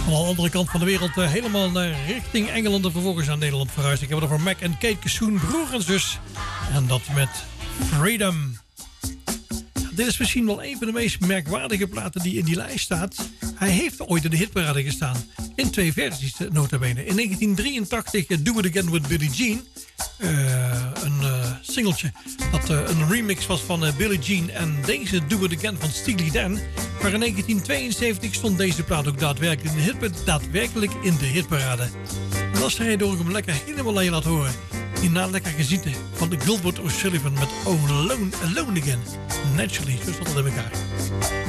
Van de andere kant van de wereld helemaal richting Engeland en vervolgens naar Nederland verhuisd. Ik heb het over Mac en Kate Kassoon, broer en zus. En dat met Freedom. Dit is misschien wel een van de meest merkwaardige platen die in die lijst staat. Hij heeft ooit in de hitparade gestaan. In 2 versies, nota bene. In 1983 Do It Again with Billie Jean. Een singeltje dat een remix was van Billie Jean. En deze Do It Again van Steely Dan. Maar in 1972 stond deze plaat ook daadwerkelijk in de hitparade. En als hij door hem lekker helemaal aan je laat horen. Hierna lekker genieten van de Gilbert O'Sullivan met Alone Again. Naturally, zo stond het in elkaar.